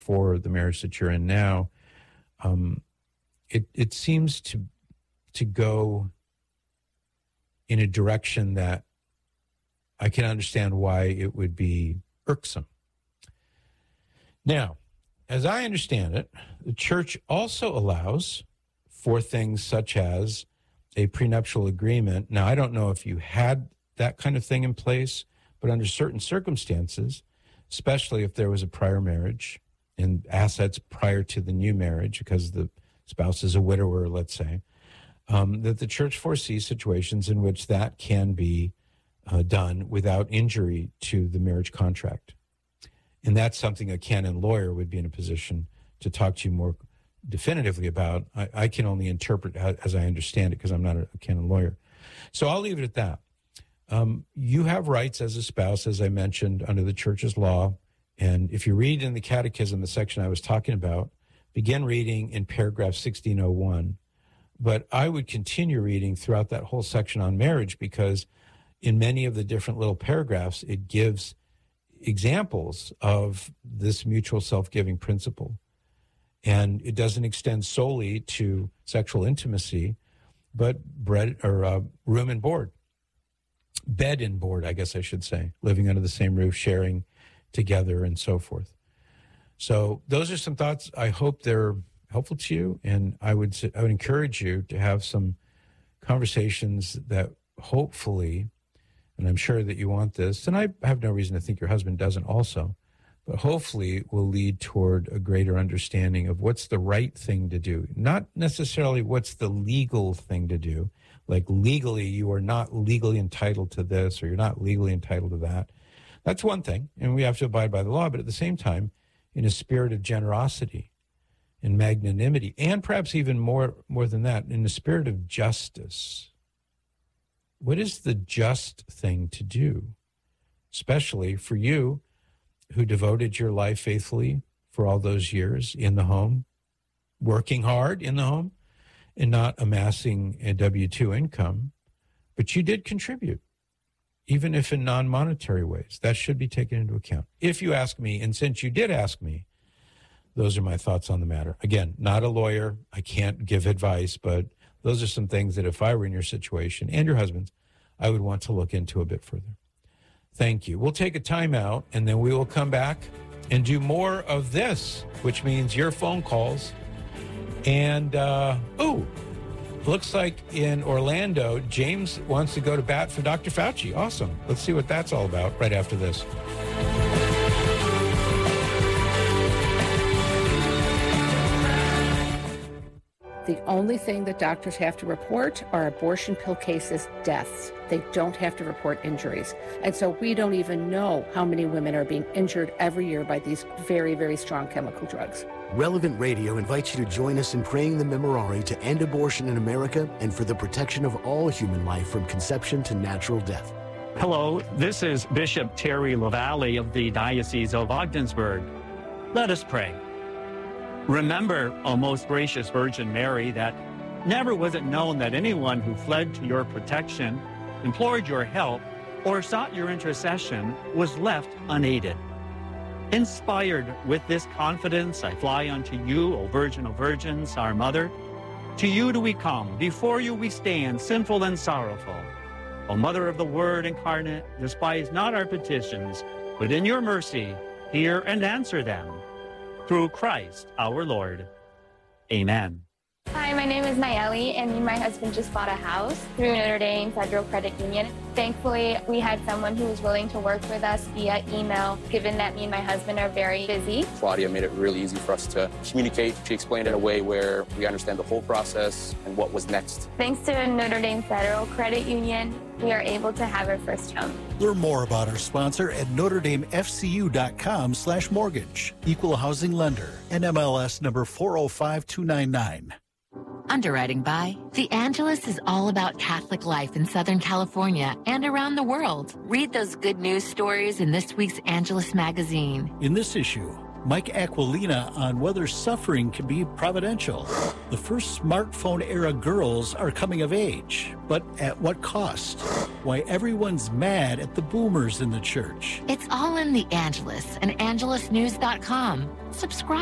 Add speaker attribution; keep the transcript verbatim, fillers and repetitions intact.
Speaker 1: for the marriage that you're in now, um, it it seems to to go in a direction that I can understand why it would be irksome. Now, as I understand it, the church also allows for things such as a prenuptial agreement. Now, I don't know if you had that kind of thing in place, but under certain circumstances, especially if there was a prior marriage and assets prior to the new marriage, because the spouse is a widower, let's say, um, that the church foresees situations in which that can be uh, done without injury to the marriage contract. And that's something a canon lawyer would be in a position to talk to you more definitively about. I, I can only interpret how, as I understand it, because I'm not a, a canon lawyer. So I'll leave it at that. Um, you have rights as a spouse, as I mentioned, under the church's law. And if you read in the catechism, the section I was talking about, begin reading in paragraph sixteen oh one. But I would continue reading throughout that whole section on marriage, because in many of the different little paragraphs, it gives examples of this mutual self-giving principle. And it doesn't extend solely to sexual intimacy, but bread or uh, room and board, bed and board, I guess I should say, living under the same roof, sharing together, and so forth. So those are some thoughts. I hope they're helpful to you, and I would I would encourage you to have some conversations that hopefully, and I'm sure that you want this, and I have no reason to think your husband doesn't also, but hopefully will lead toward a greater understanding of what's the right thing to do. Not necessarily what's the legal thing to do. Like legally, you are not legally entitled to this, or you're not legally entitled to that. That's one thing, and we have to abide by the law, but at the same time, in a spirit of generosity and magnanimity, and perhaps even more, more than that, in a spirit of justice. What is the just thing to do, especially for you who devoted your life faithfully for all those years in the home, working hard in the home, and not amassing a W two income, but you did contribute, even if in non-monetary ways. That should be taken into account. If you ask me, and since you did ask me, those are my thoughts on the matter. Again, not a lawyer. I can't give advice, but those are some things that if I were in your situation, and your husband's, I would want to look into a bit further. Thank you. We'll take a time out, and then we will come back and do more of this, which means your phone calls. And, uh, oh, looks like in Orlando, James wants to go to bat for Doctor Fauci. Awesome. Let's see what that's all about right after this.
Speaker 2: The only thing that doctors have to report are abortion pill cases, deaths. They don't have to report injuries. And so we don't even know how many women are being injured every year by these very, very strong chemical drugs.
Speaker 3: Relevant Radio invites you to join us in praying the Memorare to end abortion in America and for the protection of all human life from conception to natural death.
Speaker 4: Hello, this is Bishop Terry LaValle of the Diocese of Ogdensburg. Let us pray. Remember, O most gracious Virgin Mary, that never was it known that anyone who fled to your protection, implored your help, or sought your intercession was left unaided. Inspired with this confidence, I fly unto you, O Virgin of Virgins, our Mother. To you do we come, before you we stand, sinful and sorrowful. O Mother of the Word incarnate, despise not our petitions, but in your mercy hear and answer them. Through Christ our Lord. Amen.
Speaker 5: Hi, my name is Nayeli, and me and my husband just bought a house through Notre Dame Federal Credit Union. Thankfully, we had someone who was willing to work with us via email, given that me and my husband are very busy.
Speaker 6: Claudia made it really easy for us to communicate. She explained it in a way where we understand the whole process and what was next.
Speaker 5: Thanks to Notre Dame Federal Credit Union, we are able to have our first home.
Speaker 7: Learn more about our sponsor at Notre Dame F C U dot com slash mortgage. Equal housing lender. N M L S number four oh five two nine nine.
Speaker 8: Underwriting by The Angelus is all about Catholic life in Southern California and around the world. Read those good news stories in this week's Angelus magazine.
Speaker 7: In this issue, Mike Aquilina on whether suffering can be providential. The first smartphone-era girls are coming of age, but at what cost? Why everyone's mad at the boomers in the church.
Speaker 8: It's all in The Angelus and angelus news dot com. Subscribe.